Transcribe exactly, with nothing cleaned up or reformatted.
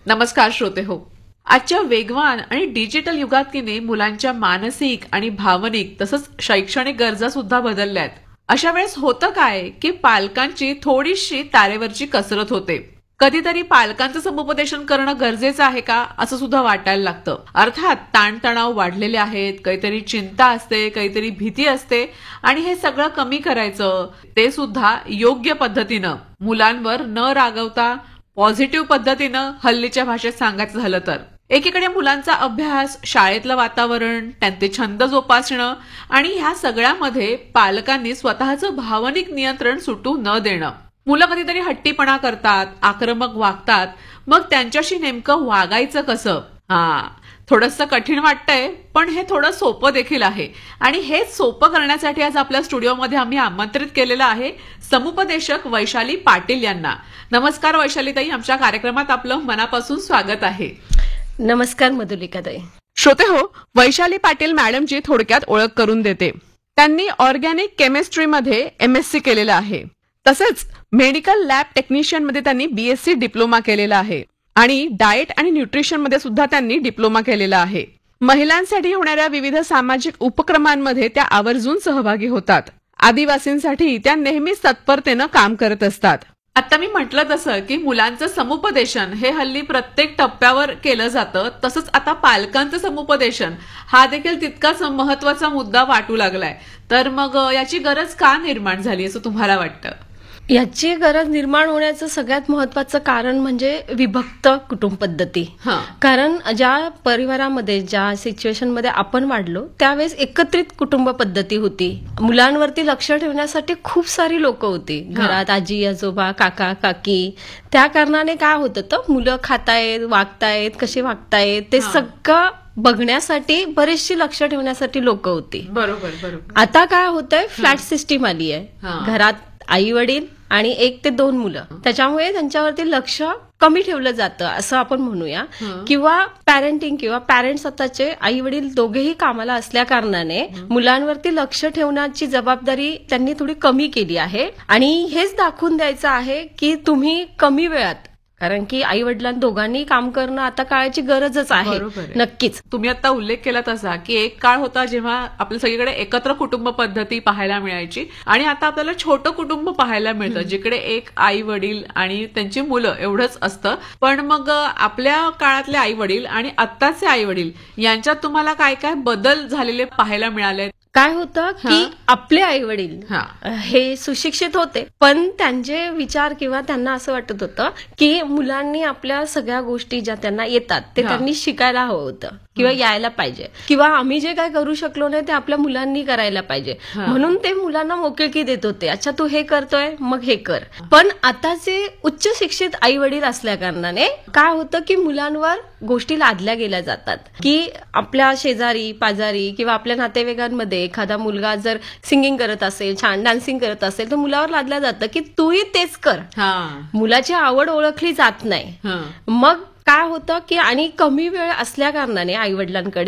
नमस्कार श्रोते हो. आजच्या वेगवान आणि डिजिटल युगात की नाही मुलांच्या मानसिक आणि भावनिक तसंच शैक्षणिक गरजा सुद्धा बदलल्यात. अशा वेळेस होतं काय की पालकांची थोडीशी तारेवरची कसरत होते. कधीतरी पालकांचं समुपदेशन करणं गरजेचं आहे का असं सुद्धा वाटायला लागतं. अर्थात ताणतणाव वाढलेले आहेत, काहीतरी चिंता असते, काहीतरी भीती असते आणि हे सगळं कमी करायचं ते सुद्धा योग्य पद्धतीनं, मुलांवर न रागवता पॉझिटिव्ह पद्धतीनं हल्लीच्या भाषेत सांगायचं झालं तर. एकीकडे मुलांचा अभ्यास, शाळेतलं वातावरण, त्यांचे छंद जोपासणं आणि ह्या सगळ्यामध्ये पालकांनी स्वतःचं भावनिक नियंत्रण सुटू न देणं. मुलं कधीतरी हट्टीपणा करतात, आक्रमक वागतात, मग त्यांच्याशी नेमकं वागायचं कसं? हा थोडंसं कठीण वाटतंय, पण हे थोडं सोपं देखील आहे. आणि हे सोपं करण्यासाठी आज आपल्या स्टुडिओमध्ये आम्ही आमंत्रित केलेलं आहे समुपदेशक वैशाली पाटील यांना. नमस्कार वैशालीताई, आमच्या कार्यक्रमात आपलं मनापासून स्वागत आहे. नमस्कार मधुलिकाताई. श्रोते हो, वैशाली पाटील मॅडमची थोडक्यात ओळख करून देते. त्यांनी ऑर्गॅनिक केमिस्ट्रीमध्ये एम एस सी केलेलं आहे. तसंच मेडिकल लॅब टेक्निशियन मध्ये त्यांनी बीएससी डिप्लोमा केलेला आहे आणि डाएट आणि न्यूट्रिशन मध्ये सुद्धा त्यांनी डिप्लोमा केलेला आहे. महिलांसाठी होणाऱ्या विविध सामाजिक उपक्रमांमध्ये त्या आवर्जून सहभागी होतात. आदिवासींसाठी त्या नेहमीच तत्परतेनं काम करत असतात. आता मी म्हटलं तसं की मुलांचं समुपदेशन हे हल्ली प्रत्येक टप्प्यावर केलं जातं, तसंच आता पालकांचं समुपदेशन हा देखील तितकाच महत्वाचा मुद्दा वाटू लागलाय. तर मग याची गरज का निर्माण झाली असं तुम्हाला वाटतं? याची गरज निर्माण होण्याचं सगळ्यात महत्वाचं कारण म्हणजे विभक्त कुटुंब पद्धती. कारण ज्या परिवारामध्ये, ज्या सिच्युएशन मध्ये आपण वाढलो त्यावेळेस एकत्रित कुटुंब पद्धती होती. मुलांवरती लक्ष ठेवण्यासाठी खूप सारी लोक होती घरात, आजी आजोबा, काका काकी. त्या कारणाने काय होतं तर मुलं खातायत, वागतायत, कसे वागतायत ते सगळं बघण्यासाठी बरेचशी लक्ष ठेवण्यासाठी लोक होती. बरोबर बरोबर. आता काय होतंय, फ्लॅट सिस्टीम आली आहे. घरात आई वडील आणि एक ते दोन मुलं, त्याच्यामुळे त्यांच्यावरती लक्ष कमी ठेवलं जातं असं आपण म्हणूया. किंवा पॅरेंटिंग किंवा पॅरेंट्स स्वतःचे आई वडील दोघेही कामाला असल्या कारणाने मुलांवरती लक्ष ठेवण्याची जबाबदारी त्यांनी थोडी कमी केली आहे. आणि हेच दाखवून द्यायचं आहे की तुम्ही कमी वेळात, कारण की आई वडिलांनी दोघांनी काम करणं आता काळाची गरजच आहे. नक्कीच. तुम्ही आता उल्लेख केला तसा की एक काळ होता जेव्हा आपल्या सगळीकडे एकत्र कुटुंब पद्धती पाहायला मिळायची आणि आता आपल्याला छोटं कुटुंब पाहायला मिळतं जिकडे एक आई वडील आणि त्यांची मुलं एवढंच असतं. पण मग आपल्या काळातले आई वडील आणि आत्ताचे आई वडील यांच्यात तुम्हाला काय काय बदल झालेले पाहायला मिळाले? काय होतं की आपले आई वडील हे सुशिक्षित होते, पण त्यांचे विचार किंवा त्यांना असं वाटत होतं की मुलांनी आपल्या सगळ्या गोष्टी ज्या त्यांना येतात ते त्यांनी शिकायला हवं होतं किंवा यायला पाहिजे, किंवा आम्ही जे काय करू शकलो नाही ते आपल्या मुलांनी करायला पाहिजे. म्हणून ते मुलांना मोकळीकी देत होते, अच्छा तू हे करतोय मग हे कर. पण आताचे उच्च शिक्षित आई वडील असल्या कारणाने काय होतं की मुलांवर गोष्टी लादल्या गेल्या जातात. की आपल्या शेजारी पाजारी किंवा आपल्या नातेवाईकांमध्ये एखादा मुलगा जर सिंगिंग करत असेल, छान डान्सिंग करत असेल तर मुलावर लादल्या जातं की तूही तेच कर. मुलाची आवड ओळखली जात नाही. मग काय होतं की आणि कमी वेळ असल्या कारणाने आई वडिलांकडे